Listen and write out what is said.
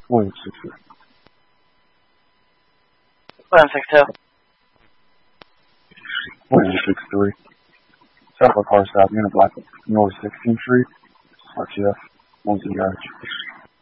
William 63. William 62. William 63. Southwest car stop, unit black, North 16th Street, RTF, 1 garage.